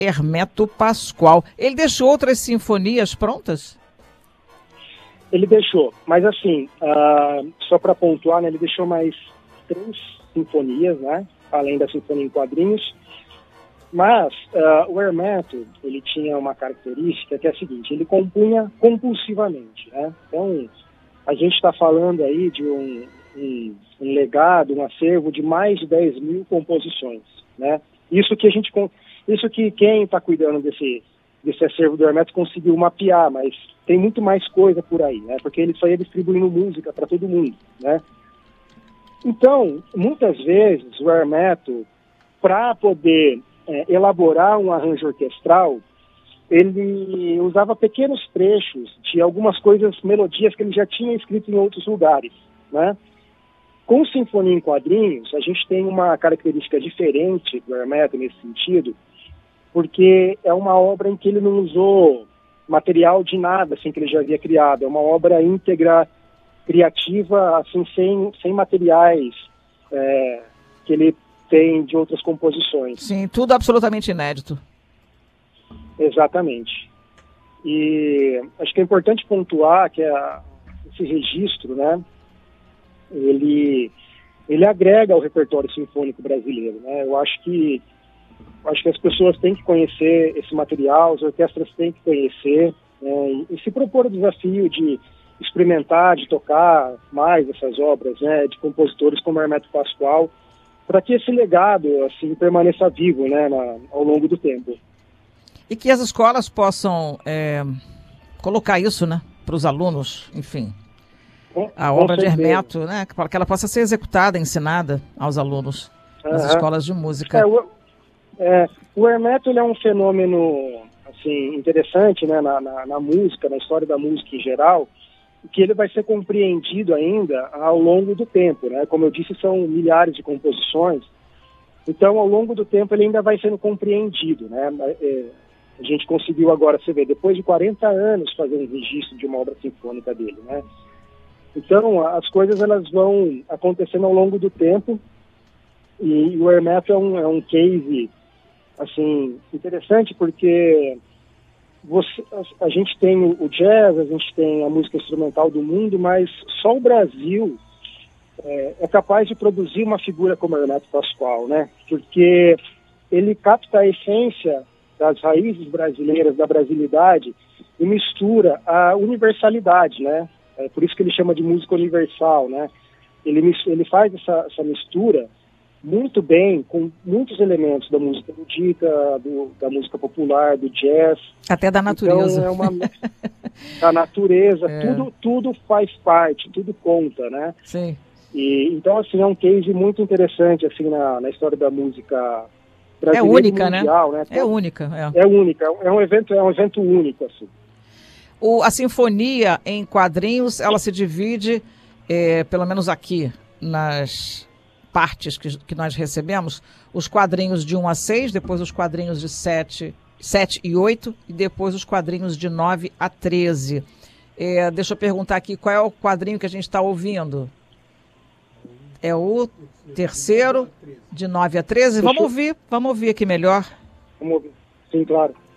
Hermeto Pascoal. Ele deixou outras sinfonias prontas? Ele deixou, mas assim, só para pontuar, né, ele deixou mais 3 sinfonias, né, além da Sinfonia em Quadrinhos. Mas o Hermeto, ele tinha uma característica que é a seguinte: ele compunha compulsivamente, né? Então, a gente está falando aí de um legado, um acervo de mais de 10 mil composições, né? Isso que quem está cuidando desse acervo do Hermeto conseguiu mapear, mas tem muito mais coisa por aí, né? Porque ele só ia distribuindo música para todo mundo, né? Então, muitas vezes o Hermeto, para poder elaborar um arranjo orquestral, ele usava pequenos trechos de algumas coisas, melodias que ele já tinha escrito em outros lugares, né? Com Sinfonia em Quadrinhos, a gente tem uma característica diferente do Hermeto nesse sentido, porque é uma obra em que ele não usou material de nada, assim, que ele já havia criado. É uma obra íntegra, criativa, assim, sem materiais que ele tem de outras composições. Sim, tudo absolutamente inédito. Exatamente. E acho que é importante pontuar que esse registro, né, ele agrega ao repertório sinfônico brasileiro, né? Eu acho que as pessoas têm que conhecer esse material, as orquestras têm que conhecer, né, e se propor o desafio de experimentar, de tocar mais essas obras, né, de compositores como Hermeto Pascoal, para que esse legado assim permaneça vivo, né, ao longo do tempo. E que as escolas possam colocar isso, né, para os alunos, enfim, a obra de Hermeto, né, para que ela possa ser executada, ensinada aos alunos nas escolas de música. O Hermeto, ele é um fenômeno assim interessante, né, na música, na história da música em geral, que ele vai ser compreendido ainda ao longo do tempo, né? Como eu disse, são milhares de composições, então ao longo do tempo ele ainda vai sendo compreendido, né? A gente conseguiu agora, você vê, depois de 40 anos fazer um registro de uma obra sinfônica dele, né? Então as coisas elas vão acontecendo ao longo do tempo, e o Hermeto é um case assim interessante, porque a gente tem o jazz, a gente tem a música instrumental do mundo, mas só o Brasil é capaz de produzir uma figura como Hermeto Pascoal, né? Porque ele capta a essência das raízes brasileiras, da brasilidade, e mistura a universalidade, né? É por isso que ele chama de música universal, né? Ele faz essa mistura muito bem, com muitos elementos da música erudita, da música popular, do jazz. Até da natureza. Então, da natureza, tudo faz parte, tudo conta, né? Sim. E, então, assim, é um case muito interessante, assim, na história da música brasileira. É única, mundial, né? É única. É única, é um evento único, assim. A Sinfonia em Quadrinhos, ela se divide, pelo menos aqui, nas partes que nós recebemos, os quadrinhos de 1 a 6, depois os quadrinhos de 7 e 8, e depois os quadrinhos de 9 a 13. Deixa eu perguntar aqui, qual é o quadrinho que a gente está ouvindo? É o terceiro, de 9 a 13. Vamos ouvir aqui melhor. Vamos ouvir, sim, claro.